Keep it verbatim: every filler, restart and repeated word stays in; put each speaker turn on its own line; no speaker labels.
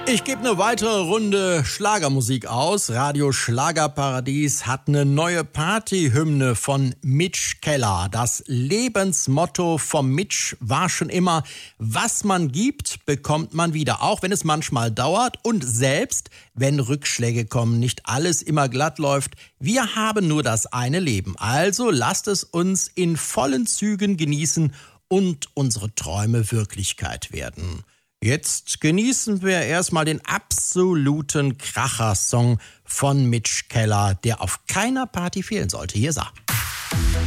Ich gebe eine weitere Runde Schlagermusik aus. Radio Schlagerparadies hat eine neue Partyhymne von Mitch Keller. Das Lebensmotto vom Mitch war schon immer: Was man gibt, bekommt man wieder. Auch wenn es manchmal dauert und selbst wenn Rückschläge kommen, nicht alles immer glatt läuft. Wir haben nur das eine Leben. Also lasst es uns in vollen Zügen genießen und unsere Träume Wirklichkeit werden. Jetzt genießen wir erstmal den absoluten Kracher-Song von Mitch Keller, der auf keiner Party fehlen sollte. Hier ist er.